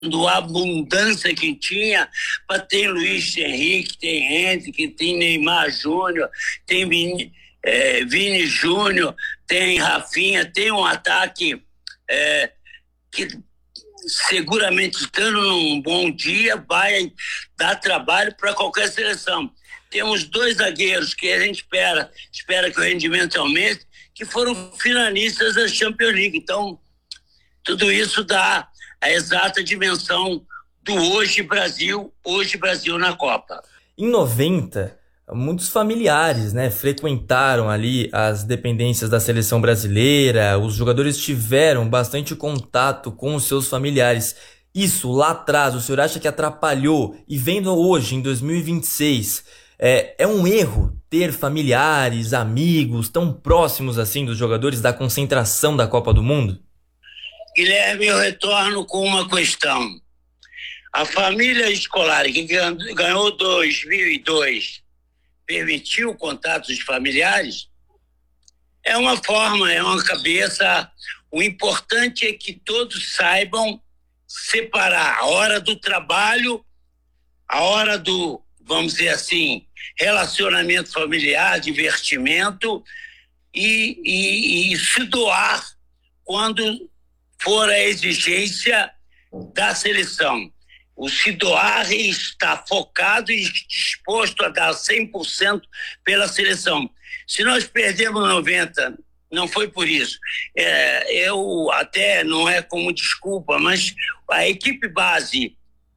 a abundância que tinha, para ter Luiz Henrique, tem Henrique, tem Neymar Júnior, tem Vini Júnior, tem Rafinha, tem um ataque que seguramente, estando num bom dia, vai dar trabalho para qualquer seleção. Temos 2 zagueiros que a gente espera que o rendimento aumente, que foram finalistas da Champions League. Então, tudo isso dá a exata dimensão do hoje Brasil na Copa. Em 90, muitos familiares, frequentaram ali as dependências da seleção brasileira, os jogadores tiveram bastante contato com os seus familiares. Isso, lá atrás, o senhor acha que atrapalhou? E vendo hoje, em 2026, é um erro ter familiares, amigos tão próximos assim dos jogadores da concentração da Copa do Mundo? Guilherme, eu retorno com uma questão. A família escolar que ganhou 2002 permitiu contatos familiares? É uma forma, é uma cabeça. O importante é que todos saibam separar a hora do trabalho, a hora do, vamos dizer assim, relacionamento familiar, divertimento e se doar quando for a exigência da seleção. O se doar está focado e disposto a dar 100% pela seleção. Se nós perdemos 90, não foi por isso. Eu até, não é como desculpa, mas a equipe base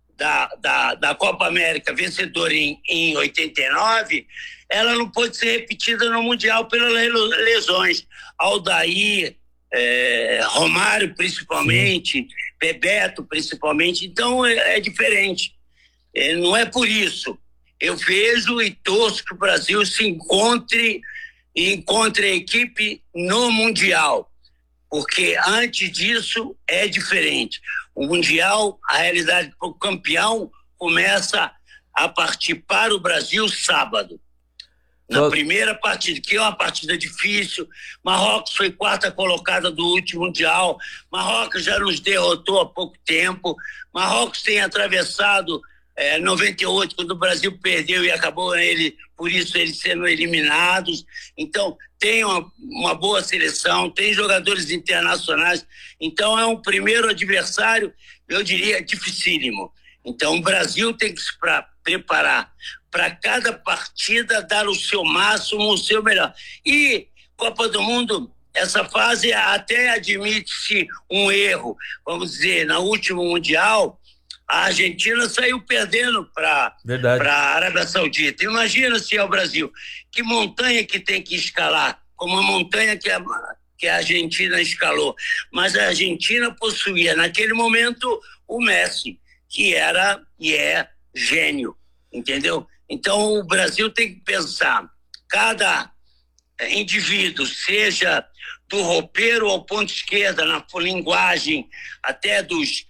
da Copa América, vencedora em 89, ela não pôde ser repetida no Mundial pelas lesões. Aldair, Romário principalmente, Bebeto principalmente, então é diferente. Não é por isso. Eu vejo e torço que o Brasil se encontre a equipe no Mundial, porque antes disso é diferente. O Mundial, a realidade do campeão começa a partir para o Brasil sábado. Na primeira partida, que é uma partida difícil. Marrocos foi 4ª colocada do último Mundial. Marrocos já nos derrotou há pouco tempo. Marrocos tem atravessado 98, quando o Brasil perdeu e acabou por isso eles sendo eliminados. Então, tem uma boa seleção, tem jogadores internacionais. Então, é um primeiro adversário, eu diria, dificílimo. Então, o Brasil tem que se preparar para cada partida, dar o seu máximo, o seu melhor. E Copa do Mundo, essa fase até admite-se um erro. Vamos dizer, no último Mundial, a Argentina saiu perdendo para a Arábia Saudita. Imagina se é o Brasil. Que montanha que tem que escalar, como a montanha que a Argentina escalou. Mas a Argentina possuía, naquele momento, o Messi, que era e é gênio, entendeu? Então, o Brasil tem que pensar, cada indivíduo, seja do roupeiro ao ponto esquerda, na linguagem até dos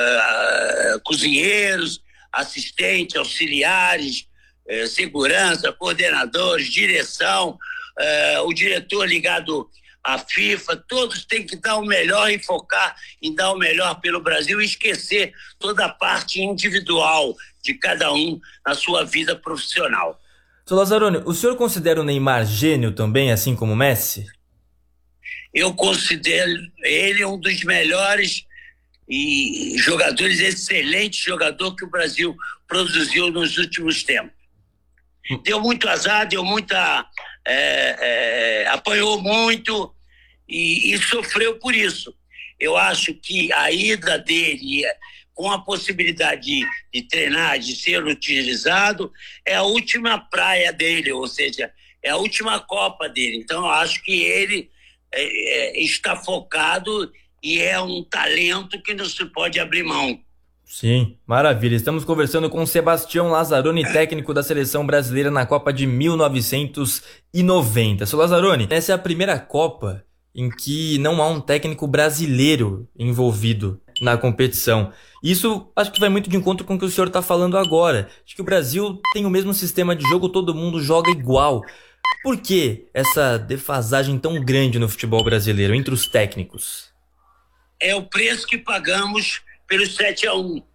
cozinheiros, assistentes, auxiliares, segurança, coordenadores, direção, o diretor ligado à FIFA, todos têm que dar o melhor e focar em dar o melhor pelo Brasil e esquecer toda a parte individual de cada um na sua vida profissional. Sr. Lazzaroni, o senhor considera o Neymar gênio também, assim como o Messi? Eu considero ele um dos melhores jogadores, excelente jogador que o Brasil produziu nos últimos tempos. Deu muito azar, apanhou muito e sofreu por isso. Eu acho que a ida dele, com a possibilidade de treinar, de ser utilizado, é a última praia dele, ou seja, é a última Copa dele. Então, eu acho que ele está focado e é um talento que não se pode abrir mão. Sim, maravilha. Estamos conversando com Sebastião Lazzaroni, técnico da seleção brasileira na Copa de 1990. Sr. Lazzaroni, essa é a primeira Copa em que não há um técnico brasileiro envolvido na competição. Isso acho que vai muito de encontro com o que o senhor está falando agora. Acho que o Brasil tem o mesmo sistema de jogo, todo mundo joga igual. Por que essa defasagem tão grande no futebol brasileiro entre os técnicos? É o preço que pagamos pelo 7-1.